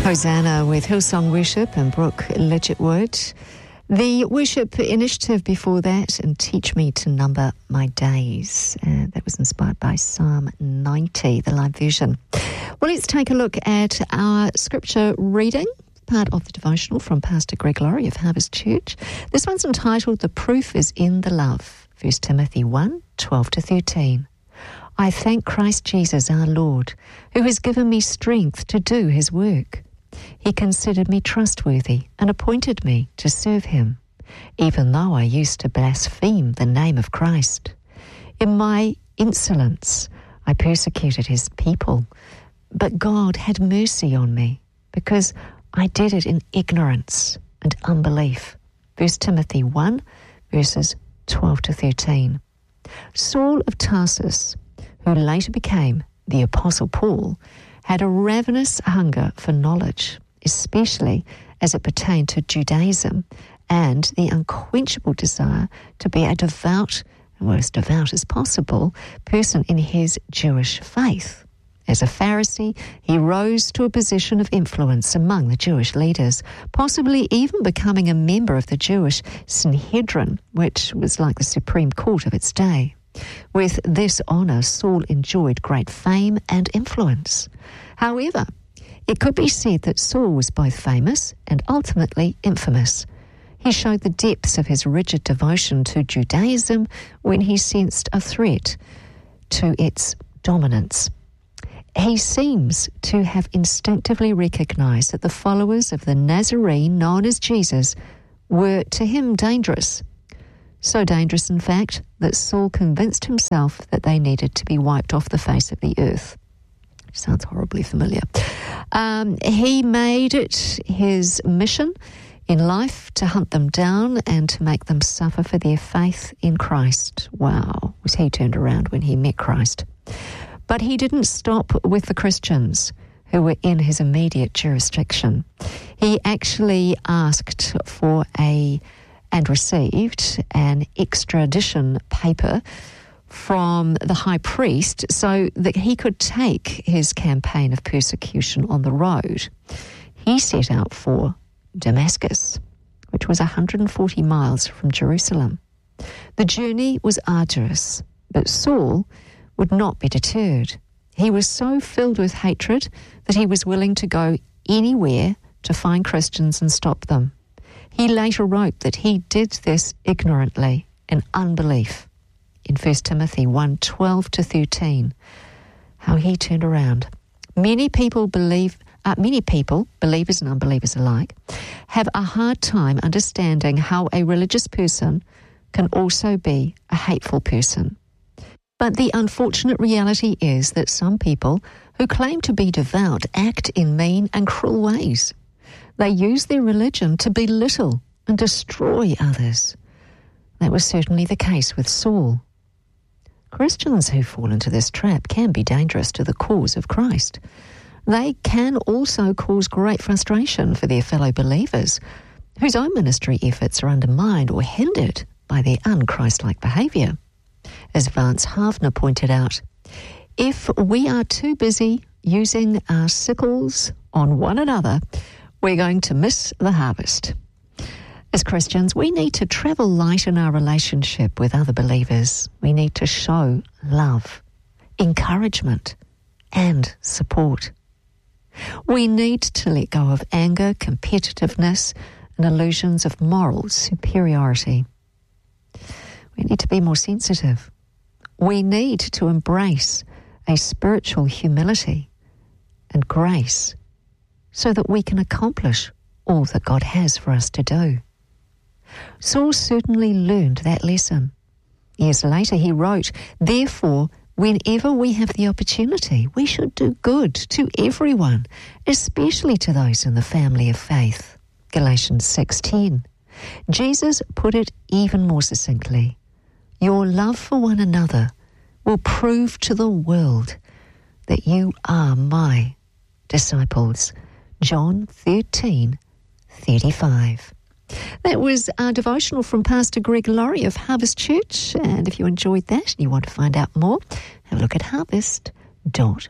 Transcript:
Hosanna with Hillsong Worship and Brooke Lidgettwood. The worship initiative before that, and Teach Me to Number My Days. That was inspired by Psalm 90, the live version. Well, let's take a look at our scripture reading, part of the devotional from Pastor Greg Laurie of Harvest Church. This one's entitled, The Proof is in the Love, 1 Timothy 1, 12-13. I thank Christ Jesus our Lord, who has given me strength to do his work. He considered me trustworthy and appointed me to serve him, even though I used to blaspheme the name of Christ. In my insolence, I persecuted his people, but God had mercy on me because I did it in ignorance and unbelief. 1 Timothy 1, verses 12-13. Saul of Tarsus, who later became the Apostle Paul, had a ravenous hunger for knowledge, especially as it pertained to Judaism, and the unquenchable desire to be a devout, or as devout as possible, person in his Jewish faith. As a Pharisee, he rose to a position of influence among the Jewish leaders, possibly even becoming a member of the Jewish Sanhedrin, which was like the Supreme Court of its day. With this honour, Saul enjoyed great fame and influence. However, it could be said that Saul was both famous and ultimately infamous. He showed the depths of his rigid devotion to Judaism when he sensed a threat to its dominance. He seems to have instinctively recognised that the followers of the Nazarene known as Jesus were to him dangerous. So dangerous, in fact, that Saul convinced himself that they needed to be wiped off the face of the earth. Sounds horribly familiar. He made it his mission in life to hunt them down and to make them suffer for their faith in Christ. Wow, was he turned around when he met Christ. But he didn't stop with the Christians who were in his immediate jurisdiction. He actually asked for and received an extradition paper from the high priest so that he could take his campaign of persecution on the road. He set out for Damascus, which was 140 miles from Jerusalem. The journey was arduous, but Saul would not be deterred. He was so filled with hatred that he was willing to go anywhere to find Christians and stop them. He later wrote that he did this ignorantly in unbelief. In 1 Timothy 1, 12-13, how he turned around. Many people, believers and unbelievers alike, have a hard time understanding how a religious person can also be a hateful person. But the unfortunate reality is that some people who claim to be devout act in mean and cruel ways. They use their religion to belittle and destroy others. That was certainly the case with Saul. Christians who fall into this trap can be dangerous to the cause of Christ. They can also cause great frustration for their fellow believers, whose own ministry efforts are undermined or hindered by their un-Christ-like behaviour. As Vance Havner pointed out, if we are too busy using our sickles on one another, we're going to miss the harvest. As Christians, we need to travel light in our relationship with other believers. We need to show love, encouragement, and support. We need to let go of anger, competitiveness, and illusions of moral superiority. We need to be more sensitive. We need to embrace a spiritual humility and grace so that we can accomplish all that God has for us to do. Saul certainly learned that lesson. Years later he wrote, "Therefore, whenever we have the opportunity, we should do good to everyone, especially to those in the family of faith." Galatians 6:10. Jesus put it even more succinctly. Your love for one another will prove to the world that you are my disciples. John 13:35. That was our devotional from Pastor Greg Laurie of Harvest Church. And if you enjoyed that and you want to find out more, have a look at harvest.org.nz.